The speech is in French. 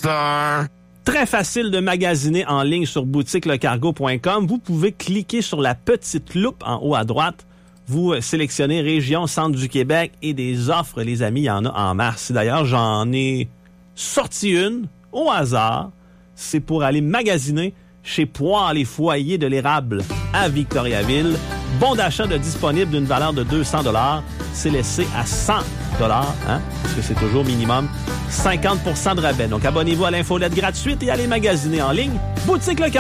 star. Très facile de magasiner en ligne sur boutiquelecargo.com. Vous pouvez cliquer sur la petite loupe en haut à droite. Vous sélectionnez région centre du Québec et des offres, les amis, il y en a en masse. D'ailleurs, j'en ai sorti une au hasard. C'est pour aller magasiner chez Poires les Foyers de l'Érable à Victoriaville. Bon d'achat de disponible d'une valeur de 200 $. C'est laissé à 100 $, parce que c'est toujours minimum 50 % de rabais. Donc, abonnez-vous à l'infolette gratuite et allez magasiner en ligne. Boutique Le Cargo.